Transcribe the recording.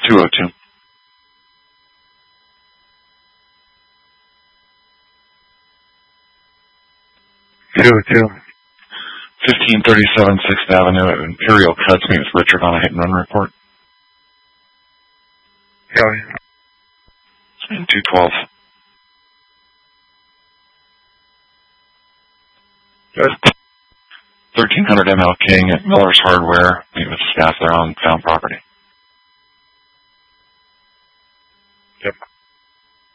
202. 1537 6th Avenue at Imperial Cuts. Me with Richard on a hit and run report. Yeah. And 212. Good. 1300 ML King at Miller's Hardware. Meet with staff there on found property. Yep.